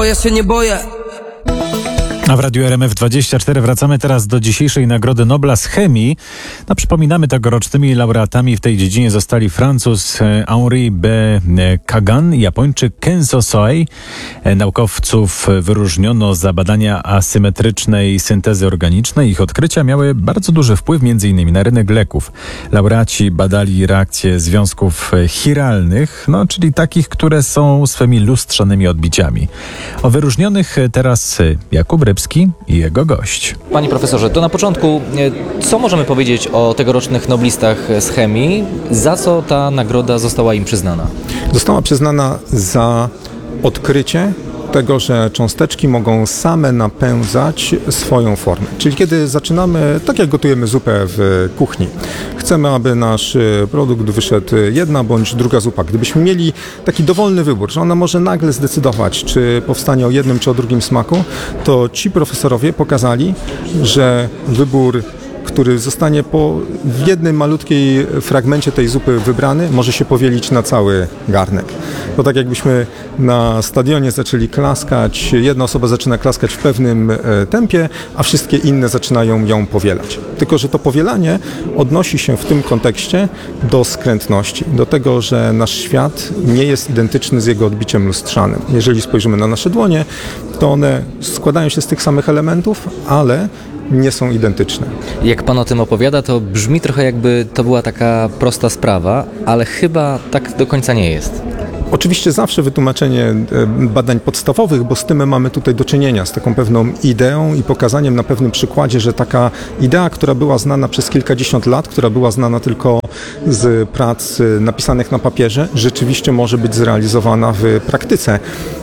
Ja się nie boję. A w Radiu RMF24 wracamy teraz do dzisiejszej Nagrody Nobla z chemii. Przypominamy, tegorocznymi laureatami w tej dziedzinie zostali Francuz Henri B. Kagan i Japończyk Kenzo Soei. Naukowców wyróżniono za badania asymetrycznej syntezy organicznej. Ich odkrycia miały bardzo duży wpływ m.in. na rynek leków. Laureaci badali reakcje związków chiralnych, czyli takich, które są swymi lustrzanymi odbiciami. O wyróżnionych teraz Jakub Rybski i jego gość. Panie profesorze, to na początku, co możemy powiedzieć o tegorocznych noblistach z chemii? Za co ta nagroda została im przyznana? Została przyznana za odkrycie tego, że cząsteczki mogą same napędzać swoją formę. Czyli kiedy zaczynamy, tak jak gotujemy zupę w kuchni, chcemy, aby nasz produkt wyszedł jedna bądź druga zupa. Gdybyśmy mieli taki dowolny wybór, że ona może nagle zdecydować, czy powstanie o jednym czy o drugim smaku, to ci profesorowie pokazali, że wybór, który zostanie w jednym malutkiej fragmencie tej zupy wybrany, może się powielić na cały garnek. To tak jakbyśmy na stadionie zaczęli klaskać, jedna osoba zaczyna klaskać w pewnym tempie, a wszystkie inne zaczynają ją powielać. Tylko że to powielanie odnosi się w tym kontekście do skrętności, do tego, że nasz świat nie jest identyczny z jego odbiciem lustrzanym. Jeżeli spojrzymy na nasze dłonie, to one składają się z tych samych elementów, ale nie są identyczne. Jak pan o tym opowiada, to brzmi trochę jakby to była taka prosta sprawa, ale chyba tak do końca nie jest. Oczywiście zawsze wytłumaczenie badań podstawowych, bo z tym mamy tutaj do czynienia, z taką pewną ideą i pokazaniem na pewnym przykładzie, że taka idea, która była znana przez kilkadziesiąt lat, która była znana tylko z prac napisanych na papierze, rzeczywiście może być zrealizowana w praktyce.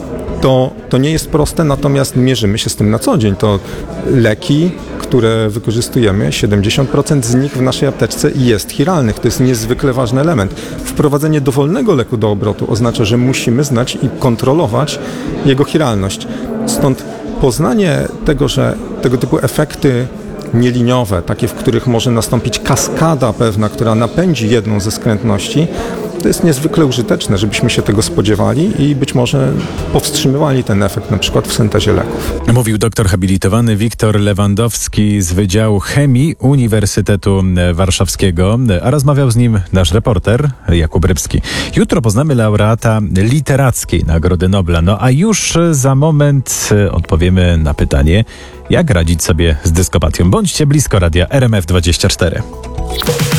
To nie jest proste, natomiast mierzymy się z tym na co dzień. To leki, które wykorzystujemy, 70% z nich w naszej apteczce jest chiralnych. To jest niezwykle ważny element. Wprowadzenie dowolnego leku do obrotu oznacza, że musimy znać i kontrolować jego chiralność. Stąd poznanie tego, że tego typu efekty nieliniowe, takie, w których może nastąpić kaskada pewna, która napędzi jedną ze skrętności, to jest niezwykle użyteczne, żebyśmy się tego spodziewali i być może powstrzymywali ten efekt na przykład w syntezie leków. Mówił doktor habilitowany Wiktor Lewandowski z Wydziału Chemii Uniwersytetu Warszawskiego, a rozmawiał z nim nasz reporter Jakub Rybski. Jutro poznamy laureata literackiej Nagrody Nobla, a już za moment odpowiemy na pytanie, jak radzić sobie z dyskopatią. Bądźcie blisko radia RMF24.